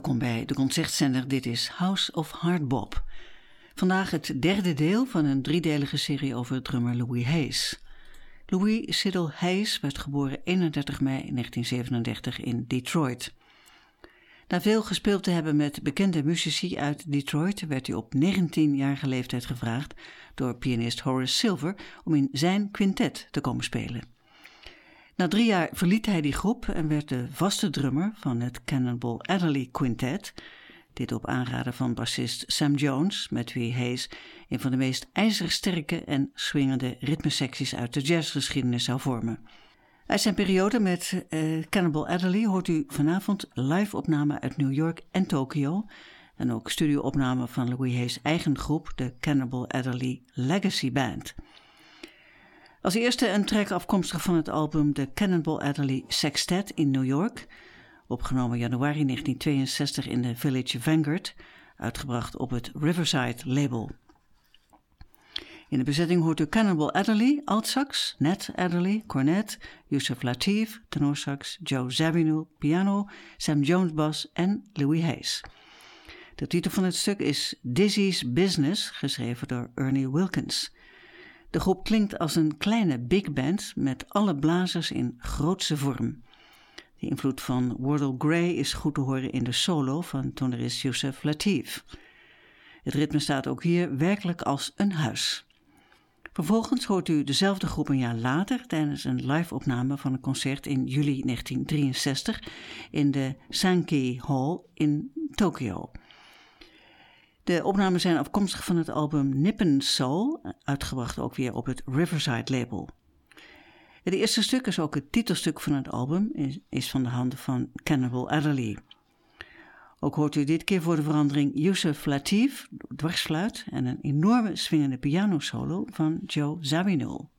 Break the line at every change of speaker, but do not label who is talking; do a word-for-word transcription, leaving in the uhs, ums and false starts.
Welkom bij de concertzender. Dit is House of Hard Bop. Vandaag het derde deel van een driedelige serie over drummer Louis Hayes. Louis Siddle Hayes werd geboren eenendertig mei negentien zevenendertig in Detroit. Na veel gespeeld te hebben met bekende muzici uit Detroit werd hij op negentienjarige leeftijd gevraagd door pianist Horace Silver om in zijn quintet te komen spelen. Na drie jaar verliet hij die groep en werd de vaste drummer van het Cannonball Adderley Quintet, dit op aanraden van bassist Sam Jones, met wie Hayes een van de meest ijzersterke en swingende ritmesecties uit de jazzgeschiedenis zou vormen. Uit zijn periode met uh, Cannonball Adderley hoort u vanavond live-opnamen uit New York en Tokio en ook studio-opnamen van Louis Hayes' eigen groep, de Cannonball Adderley Legacy Band. Als eerste een track afkomstig van het album The Cannonball Adderley Sextet in New York, opgenomen januari negentien tweeënzestig in de Village Vanguard, uitgebracht op het Riverside label. In de bezetting hoort u Cannonball Adderley, altsax, Ned Adderley, cornet, Yusef Lateef, tenorsax, Joe Zawinul, piano, Sam Jones bas en Louis Hayes. De titel van het stuk is Dizzy's Business, geschreven door Ernie Wilkins. De groep klinkt als een kleine big band met alle blazers in grootse vorm. De invloed van Wardell Gray is goed te horen in de solo van tonerist Yusef Lateef. Het ritme staat ook hier werkelijk als een huis. Vervolgens hoort u dezelfde groep een jaar later tijdens een live-opname van een concert in juli negentien drieënzestig in de Sankei Hall in Tokio. De opnamen zijn afkomstig van het album Nippon Soul, uitgebracht ook weer op het Riverside label. Het eerste stuk is ook het titelstuk van het album, is, is van de handen van Cannonball Adderley. Ook hoort u dit keer voor de verandering Yusef Lateef, dwarsfluit en een enorme swingende pianosolo van Joe Zawinul.